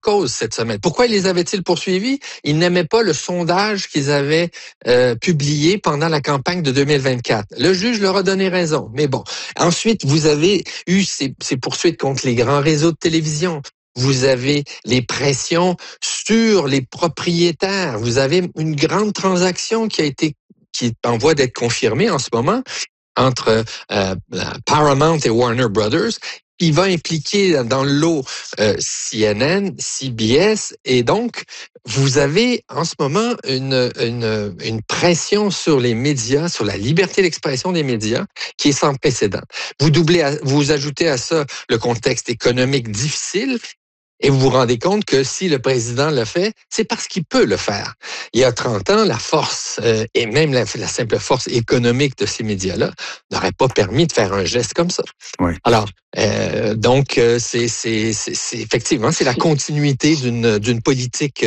cause cette semaine. Pourquoi les avait-ils poursuivis? Ils n'aimaient pas le sondage qu'ils avaient publié pendant la campagne de 2024. Le juge leur a donné raison. Mais bon, ensuite, vous avez eu ces poursuites contre les grands réseaux de télévision. Vous avez les pressions sur les propriétaires. Vous avez une grande transaction qui est en voie d'être confirmée en ce moment entre Paramount et Warner Brothers, qui va impliquer dans le lot CNN, CBS, et donc vous avez en ce moment une pression sur les médias, sur la liberté d'expression des médias, qui est sans précédent. Vous ajoutez à ça le contexte économique difficile. Et vous vous rendez compte que si le président le fait, c'est parce qu'il peut le faire. Il y a 30 ans, la force, et même la simple force économique de ces médias-là, n'aurait pas permis de faire un geste comme ça. Oui. Alors, donc, c'est effectivement, c'est la continuité d'une politique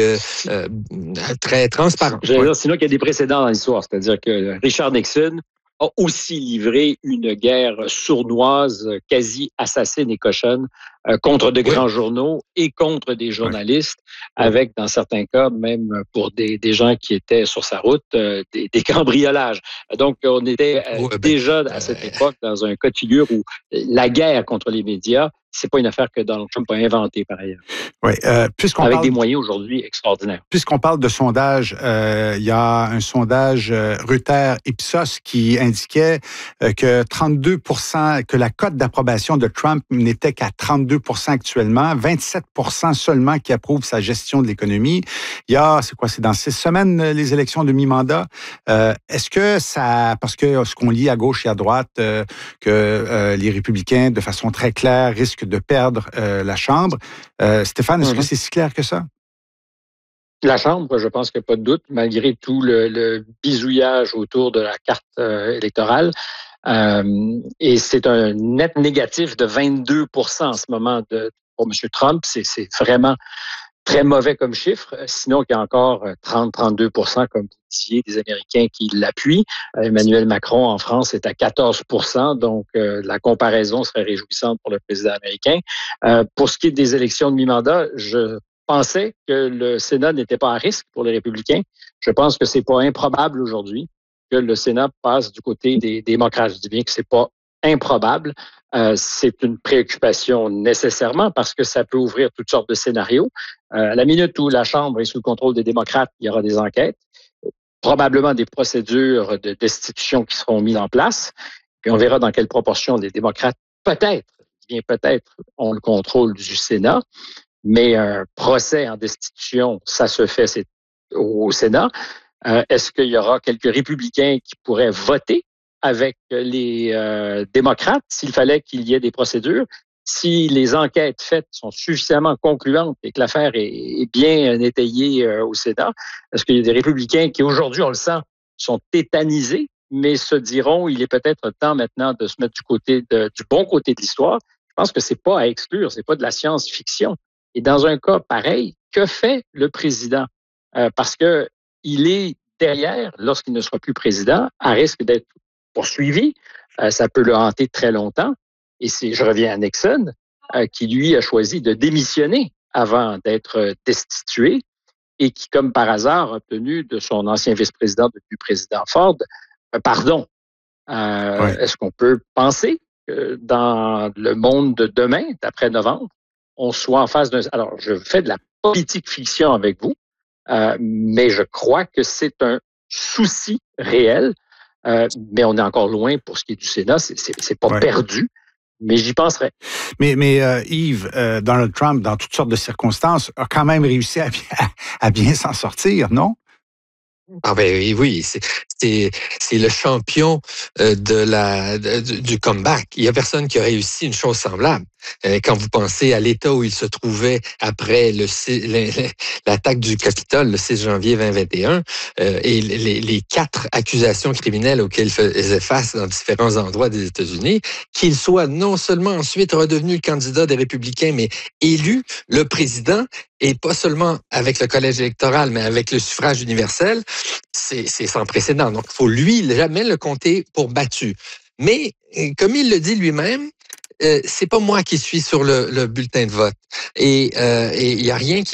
très transparente. Je veux dire, sinon qu'il y a des précédents dans l'histoire. C'est-à-dire que Richard Nixon a aussi livré une guerre sournoise, quasi assassine et cochonne contre de grands journaux et contre des journalistes, avec, dans certains cas, même pour des gens qui étaient sur sa route, des cambriolages. Donc, on était déjà à cette époque dans un cas de figure où la guerre contre les médias, c'est pas une affaire que Donald Trump a inventée, par ailleurs. Oui, avec des moyens aujourd'hui extraordinaires. Puisqu'on parle de sondage, il y a un sondage Reuters Ipsos qui indiquait que 32%, que la cote d'approbation de Trump n'était qu'à 32% actuellement, 27% seulement qui approuvent sa gestion de l'économie. Il y a, c'est dans 6 semaines, les élections de mi-mandat. Est-ce que ça, parce que ce qu'on lit à gauche et à droite, que les républicains, de façon très claire, risquent de perdre la Chambre. Stéphane, est-ce que c'est si clair que ça? La Chambre, je pense qu'il n'y a pas de doute, malgré tout le bisouillage autour de la carte électorale. Et c'est un net négatif de 22% en ce moment pour M. Trump. C'est vraiment très mauvais comme chiffre. Sinon, il y a encore 30-32%, comme vous disiez, des Américains qui l'appuient. Emmanuel Macron, en France, est à 14%. Donc, la comparaison serait réjouissante pour le président américain. Pour ce qui est des élections de mi-mandat, je pensais que le Sénat n'était pas à risque pour les républicains. Je pense que c'est pas improbable aujourd'hui que le Sénat passe du côté des démocrates. Je dis bien que c'est pas improbable. C'est une préoccupation nécessairement parce que ça peut ouvrir toutes sortes de scénarios. À la minute où la Chambre est sous le contrôle des démocrates, il y aura des enquêtes, probablement des procédures de destitution qui seront mises en place. Puis on verra dans quelle proportion les démocrates, peut-être ont le contrôle du Sénat. Mais un procès en destitution, ça se fait au Sénat. Est-ce qu'il y aura quelques républicains qui pourraient voter avec les démocrates s'il fallait qu'il y ait des procédures? Si les enquêtes faites sont suffisamment concluantes et que l'affaire est bien étayée au Sénat, est-ce qu'il y a des républicains qui, aujourd'hui, on le sent, sont tétanisés, mais se diront, il est peut-être temps maintenant de se mettre du bon côté de l'histoire? Je pense que c'est pas à exclure, c'est pas de la science-fiction. Et dans un cas pareil, que fait le président? Parce que il est derrière, lorsqu'il ne sera plus président, à risque d'être poursuivi. Ça peut le hanter très longtemps. Et je reviens à Nixon, qui lui a choisi de démissionner avant d'être destitué et qui, comme par hasard, a obtenu de son ancien vice-président, depuis président Ford, pardon. Est-ce qu'on peut penser que dans le monde de demain, d'après novembre, on soit en face d'un... Alors, je fais de la politique fiction avec vous, mais je crois que c'est un souci réel, mais on est encore loin pour ce qui est du Sénat. C'est pas perdu, mais j'y penserai. Mais Yves, Donald Trump, dans toutes sortes de circonstances, a quand même réussi à bien s'en sortir, non? Ah ben oui, c'est le champion du comeback. Il y a personne qui a réussi une chose semblable. Quand vous pensez à l'état où il se trouvait après l'attaque du Capitole le 6 janvier 2021 et les 4 accusations criminelles auxquelles il faisait face dans différents endroits des États-Unis, qu'il soit non seulement ensuite redevenu le candidat des Républicains, mais élu le président, et pas seulement avec le collège électoral, mais avec le suffrage universel, c'est sans précédent. Donc, il faut jamais le compter pour battu. Mais, comme il le dit lui-même, c'est pas moi qui suis sur le bulletin de vote et il y a rien qui